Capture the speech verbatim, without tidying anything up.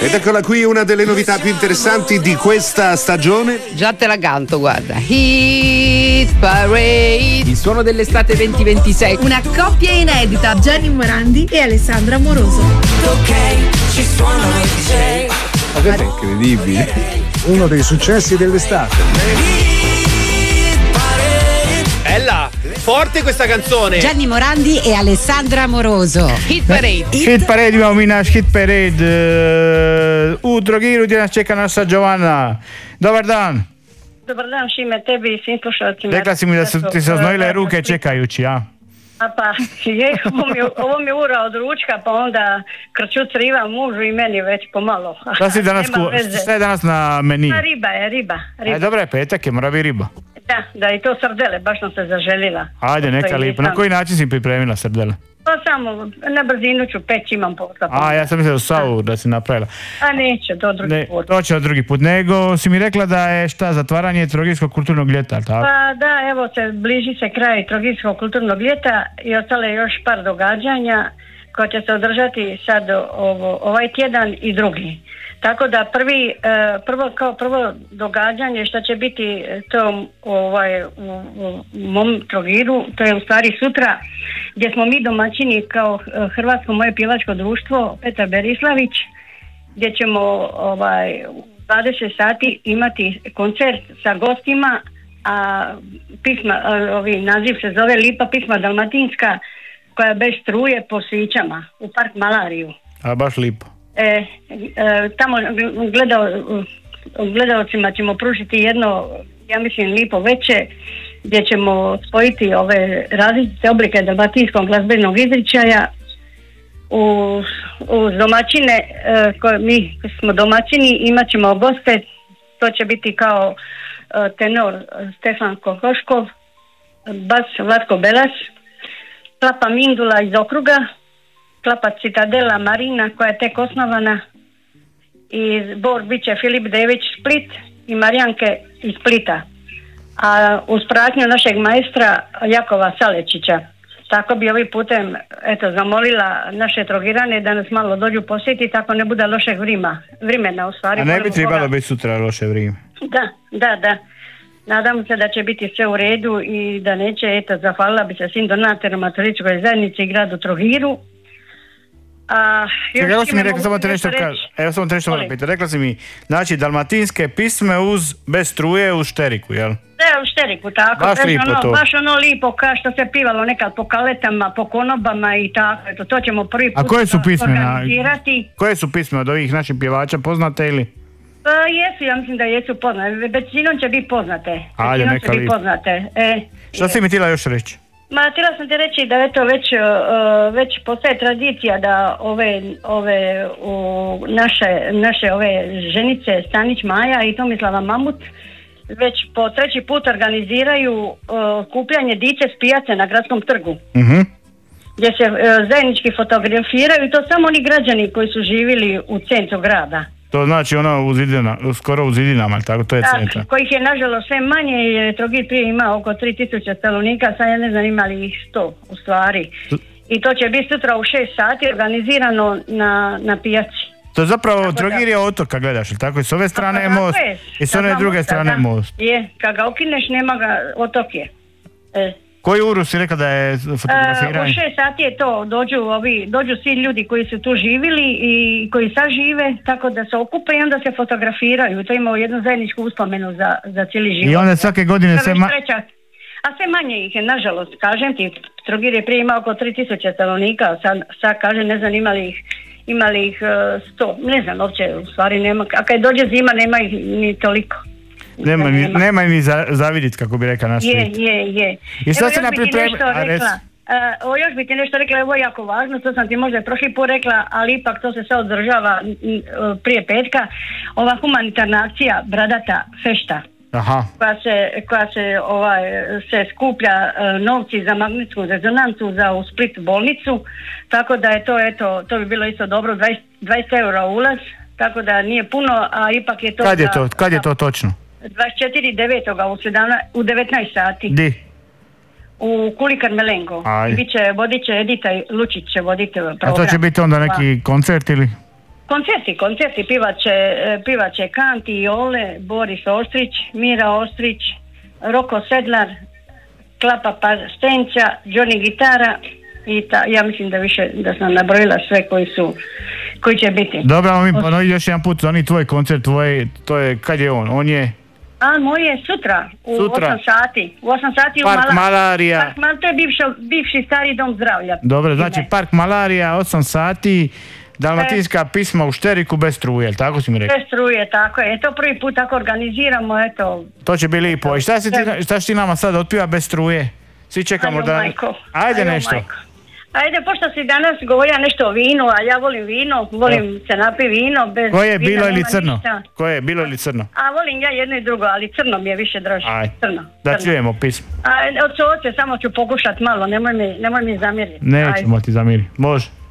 Ed eccola qui una delle novità più interessanti di questa stagione. Già te la canto, guarda. Hit Parade. Il suono dell'estate duemilaventisei. Una coppia inedita, Gianni Morandi e Alessandra Amoroso. Ok, ci suonano i D J. Ma questo è incredibile. Uno dei successi dell'estate. Bella, forte questa canzone. Gianni Morandi e Alessandra Amoroso. Hit Parade. Hit Parade, imamo mi naš Hit Parade. U Trogiru gdje nas čeka naša Giovanna. Dobar dan. Dobar dan, Šime, tebi i svim slušalcima. Rekla si mi da su ti se oznojile ruke čekajući, a? A pa, je, ovo mi, ovo mi ura od ručka, pa onda krču criva mužu i meni već pomalo. Šta si danas, ku, šta je danas na meni? A riba je, riba. riba. Aj, dobro je, petak je, mora biti riba. Da, da, i to srdele, baš sam se zaželila. Ajde, neka lipa. Na koji način si pripremila srdele? Pa samo, na brzinu ću peći, imam posla. A, ja sam mislila u savu da si napravila. A neće, to drugi ne, put. To će od drugi put. Nego si mi rekla da je šta, zatvaranje Trogirskog kulturnog ljeta, tako? Pa da, evo se, bliži se kraj Trogirskog kulturnog ljeta i ostale još par događanja koja će se održati sad ovo, ovaj tjedan i drugi. Tako da prvi, prvo, kao prvo događanje što će biti to ovaj, u, u mom Trogiru, to je u stvari sutra, gdje smo mi domaćini kao Hrvatsko moje pjevačko društvo Petar Berislavić, gdje ćemo ovaj, u dvadeset sati imati koncert sa gostima, a pisma, ovi, naziv se zove Lipa pisma dalmatinska, koja je bez struje po Svićama u Park Malariju. A baš lipo. E, e, tamo gledao, gledalcima ćemo pružiti jedno, ja mislim, lipo veče gdje ćemo spojiti ove različite oblike dalmatinskog glazbenog izričaja uz, uz domaćine, e, koje mi smo domaćini, imat ćemo goste, to će biti kao e, tenor Stefan Kokoškov, bas Vlatko Belas, klapa Mindula iz Okruga, klapa Citadela Marina koja je tek osnovana i zbor bit će Filip Dević Split i Marijanke iz Splita, a uz pratnju našeg maestra Jakova Salečića. Tako bi ovim putem eto, zamolila naše Trogirane da nas malo dođu posjetiti, tako ne bude lošeg vrima, vremena u stvari. A ne bi trebalo biti sutra loše vrijeme? Da, da, da. Nadam se da će biti sve u redu i da neće, eto, zahvalila bi se svim donatorima turističkoj zajednici i gradu Trogiru. A, Čekaj, evo si mi rekla, samo te nešto kažem. Evo samo te nešto moram pitati. Rekla si mi, znači, dalmatinske pisme uz, bez struje uz šteriku, jel? Da, u šteriku, tako. Baš lipo ono, to. Baš ono lipo, kao što se pivalo nekad po kaletama, po konobama i tako. Eto, to ćemo prvi put A koje su pisme? organizirati. Koje su pisme od ovih naših pjevača, poznate ili? Pa jesu, ja mislim da jesu poznate. Većinom će biti poznate. Ajde, neka će biti poznate. E, Šta si mi htjela još reći? Ma, htjela sam ti reći da eto već, uh, već postaje tradicija da ove, ove u naše, naše ove ženice Stanić Maja i Tomislava Mamut već po treći put organiziraju uh, kupljanje dice s pijace na gradskom trgu. Uh-huh. Gdje se uh, zajednički fotografiraju i to samo oni građani koji su živjeli u centru grada. To znači ono u zidina, skoro u zidinama, tako to je Tak, centar. Kojih je nažalost sve manje, jer Trogir prije ima oko tri tisuće stanovnika, sad ja ne znam imali ih sto u stvari. I to će biti sutra u šest sati organizirano na, na pijaci. To je zapravo Tako Trogir je otoka, gledaš, ili tako? I s ove strane je most je. i s one Kada druge mosta, strane da. most. Je, kad ga ukineš nema ga, otok je. E. Koji uru si rekao da je fotografiranje? Uh, u šest sati je to, dođu, ovi, dođu svi ljudi koji su tu živjeli i koji sad žive, tako da se okupe i onda se fotografiraju. To ima jednu zajedničku uspomenu za, za cijeli život. I onda svake godine se... Ma... A sve manje ih je, nažalost, kažem ti, Trogir je prije imao oko tri tisuće stanovnika, sad, sad kažem, ne znam, imali ih, imali ih uh, sto, ne znam, uopće, u stvari nema, a kad dođe zima nema ih ni toliko. Nema, nema. nema ni za, zavidit, kako bi rekao naš Je, je, je. I što Evo, se na pripremi... Uh, još bi ti nešto rekla, ovo je jako važno, to sam ti možda prošli put rekla, ali ipak to se sve održava uh, prije petka, ova humanitarna akcija Bradata fešta. Aha. Koja se, koja se, ovaj, se skuplja uh, novci za magnetsku rezonancu za u Split bolnicu, tako da je to, eto, to bi bilo isto dobro, dvadeset, dvadeset eura ulaz, tako da nije puno, a ipak je to... Kad je to, za, kad je to točno? dvadeset četiri devetog u devetnaest sati. Di? U Kuli Karmelenko. Biće, vodit će Edita Lučić će voditi program. A to će biti onda neki koncert ili? Koncerti, koncerti, pivaće, pivaće Kanti, Jole, Boris Ostrić, Mira Ostrić, Roko Sedlar, Klapa Pastenća, Johnny Gitara i ta, ja mislim da više, da sam nabrojila sve koji su, koji će biti. Dobro, mi ponovi još jedan put, oni tvoj koncert, tvoj, to je, kad je on? On je... A moj je sutra, u sutra. osam sati. U osam sati Park u Mala... Malarija. Park Mal... To je bivši, bivši stari dom zdravlja. Dobro, znači Park Malarija, osam sati, Dalmatinska e... pisma u Šteriku bez struje, jel tako si mi rekao? Bez struje, tako je. Eto prvi put tako organiziramo, eto. To će biti lipo. I šta si ti, šta si ti nama sad otpiva bez struje? Svi čekamo Ajo, da... Majko. Ajde Ajo, nešto. Majko. Ajde, pošto si danas govorila nešto o vinu, a ja volim vino, volim se napi vino, bez koje je vina bilo ili nema crno? ništa. Koje je bilo ili crno? A volim ja jedno i drugo, ali crno mi je više draže. Ajde, crno, da crno. čujemo pismo. A od soce samo ću pokušati malo, nemoj mi, nemoj mi zamjeriti. Nećemo ti zamjeriti, može.